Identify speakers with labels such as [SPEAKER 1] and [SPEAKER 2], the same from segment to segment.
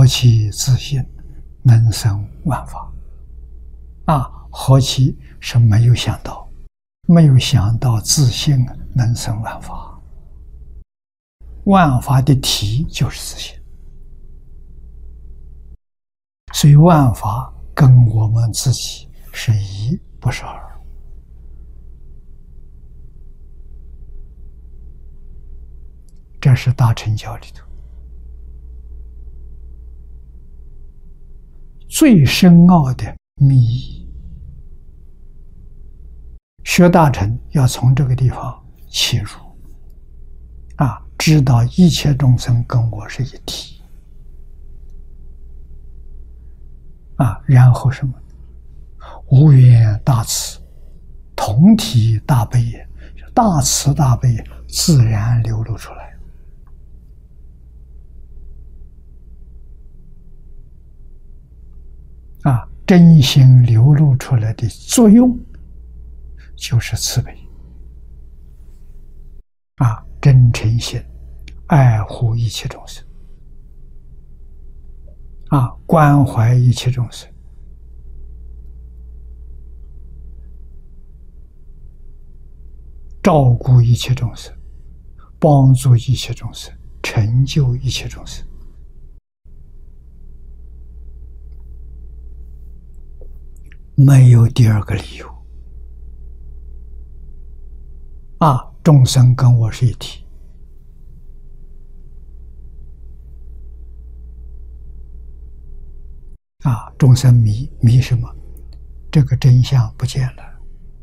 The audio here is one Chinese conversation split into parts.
[SPEAKER 1] 何其自性，能生万法。何其是没有想到，没有想到自性能生万法。万法的体就是自性，所以万法跟我们自己是一，不是二。这是大乘教里头最深奥的密意。学大乘要从这个地方切入，知道一切众生跟我是一体，然后什么？无缘大慈，同体大悲也，大慈大悲自然流露出来。真心流露出来的作用就是慈悲，真诚心爱护一切众生，关怀一切众生，照顾一切众生，帮助一切众生，成就一切众生。没有第二个理由。众生跟我是一体。众生迷什么？这个真相不见了。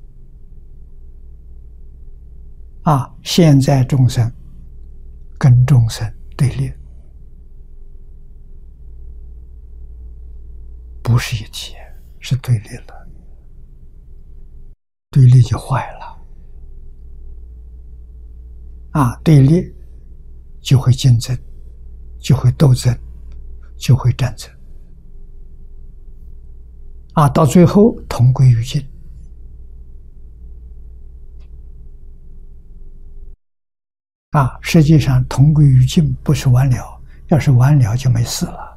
[SPEAKER 1] 现在众生跟众生对立，不是一体，是对立了。对立就坏了。对立就会竞争，就会斗争，就会战争。到最后同归于尽。实际上同归于尽不是完了，要是完了就没事了。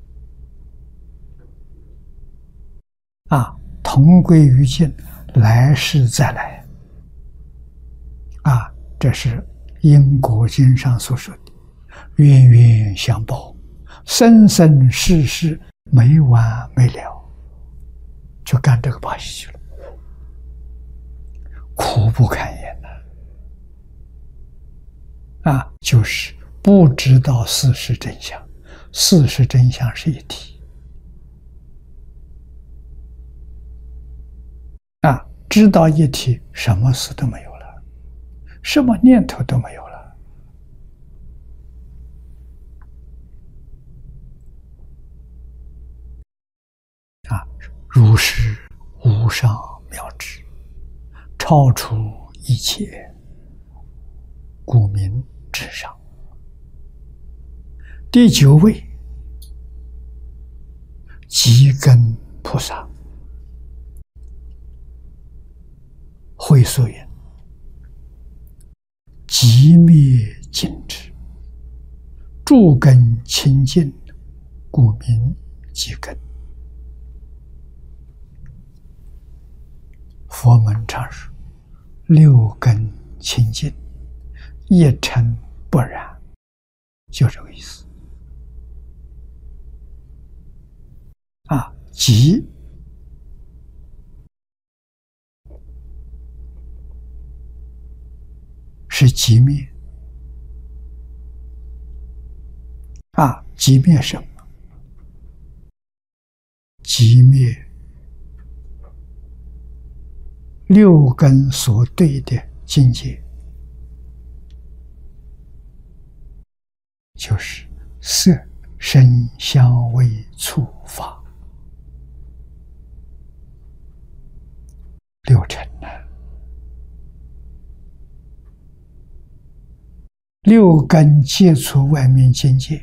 [SPEAKER 1] 同归于尽，来世再来。这是因果经上所说的冤冤相报，生生世世没完没了，就干这个把戏去了，苦不堪言就是不知道事实真相，事实真相是一体。知道一体，什么事都没有了，什么念头都没有了。如是无上妙智，超出一切，故名至上。第9位，极根菩萨。会所云：极灭尽智，诸根清净，故名极根。佛门常说6根清净，一尘不染，就这个意思。极是极灭。极灭什么？极灭6根所对的境界，就是色、声、香、味、触、法6尘6根接触外面境界，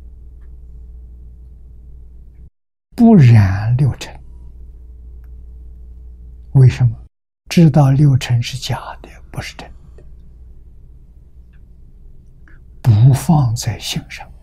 [SPEAKER 1] 不染6尘。为什么？知道6尘是假的，不是真的，不放在心上。